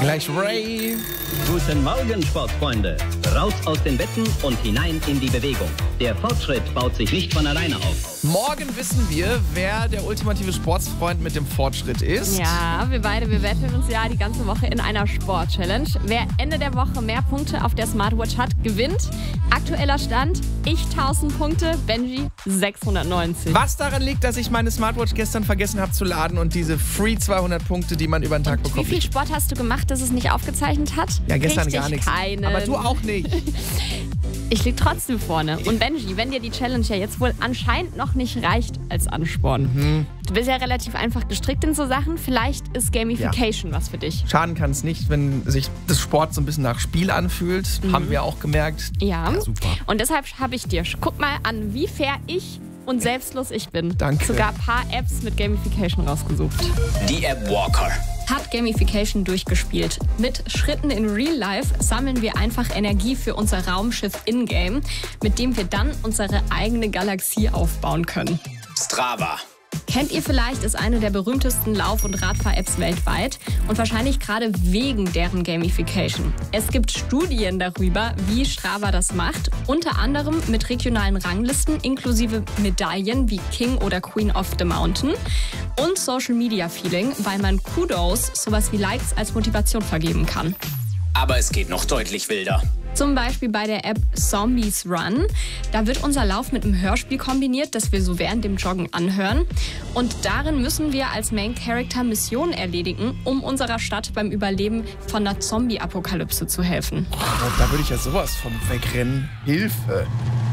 Gleich Ray. Guten Morgen, Sportfreunde. Raus aus den Betten und hinein in die Bewegung. Der Fortschritt baut sich nicht von alleine auf. Morgen wissen wir, wer der ultimative Sportsfreund mit dem Fortschritt ist. Ja, wir wetten uns ja die ganze Woche in einer Sport-Challenge. Wer Ende der Woche mehr Punkte auf der Smartwatch hat, gewinnt. Aktueller Stand, ich 1000 Punkte, Benji 690. Was daran liegt, dass ich meine Smartwatch gestern vergessen habe zu laden und diese Free 200 Punkte, die man über den Tag bekommt. Wie viel Sport hast du gemacht, dass es nicht aufgezeichnet hat? Ja, gestern Richtig gar nichts. Keinen. Aber du auch nicht. Ich lieg trotzdem vorne. Und Benji, wenn dir die Challenge ja jetzt wohl anscheinend noch nicht reicht als Ansporn. Du bist ja relativ einfach gestrickt in so Sachen. Vielleicht ist Gamification was für dich. Schaden kann es nicht, wenn sich das Sport so ein bisschen nach Spiel anfühlt. Haben wir auch gemerkt. Ja, super. Und deshalb habe ich dir, guck mal an, wie fair ich und selbstlos ich bin. Danke. Sogar ein paar Apps mit Gamification rausgesucht. Die App Walker. Hat Gamification durchgespielt. Mit Schritten in Real Life sammeln wir einfach Energie für unser Raumschiff in-game, mit dem wir dann unsere eigene Galaxie aufbauen können. Strava. Kennt ihr vielleicht, ist eine der berühmtesten Lauf- und Radfahr-Apps weltweit und wahrscheinlich gerade wegen deren Gamification. Es gibt Studien darüber, wie Strava das macht, unter anderem mit regionalen Ranglisten inklusive Medaillen wie King oder Queen of the Mountain und Social-Media-Feeling, weil man Kudos, sowas wie Likes, als Motivation vergeben kann. Aber es geht noch deutlich wilder. Zum Beispiel bei der App Zombies Run. Da wird unser Lauf mit einem Hörspiel kombiniert, das wir so während dem Joggen anhören. Und darin müssen wir als Main Character Missionen erledigen, um unserer Stadt beim Überleben von einer Zombie-Apokalypse zu helfen. Da würde ich ja sowas von wegrennen. Hilfe.